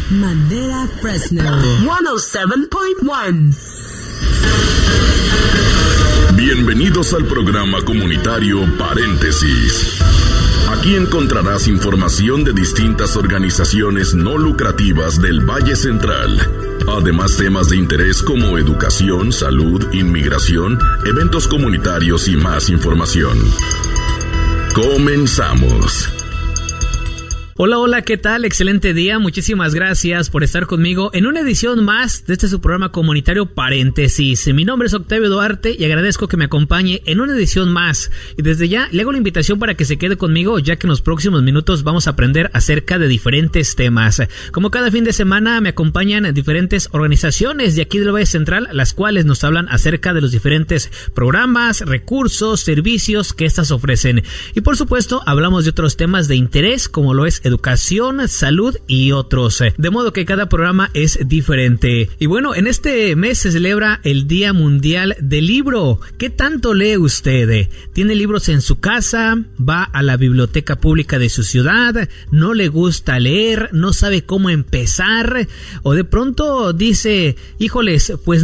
Madera Fresno 107.1. Bienvenidos al programa comunitario Paréntesis. Aquí encontrarás información de distintas organizaciones no lucrativas del Valle Central. Además, temas de interés como educación, salud, inmigración, eventos comunitarios y más información. Comenzamos. Hola, ¿qué tal? Excelente día, muchísimas gracias por estar conmigo en una edición más de su programa comunitario Paréntesis. Mi nombre es Octavio Duarte y agradezco que me acompañe en una edición más. Y desde ya le hago la invitación para que se quede conmigo, ya que en los próximos minutos vamos a aprender acerca de diferentes temas. Como cada fin de semana me acompañan diferentes organizaciones de aquí del Valle Central, las cuales nos hablan acerca de los diferentes programas, recursos, servicios que estas ofrecen. Y por supuesto, hablamos de otros temas de interés, como lo es educación, salud y otros. De modo que cada programa es diferente. Y bueno, en este mes se celebra el Día Mundial del Libro. ¿Qué tanto lee usted? ¿Tiene libros en su casa? ¿Va a la biblioteca pública de su ciudad? ¿No le gusta leer? ¿No sabe cómo empezar? ¿O de pronto dice, híjoles, pues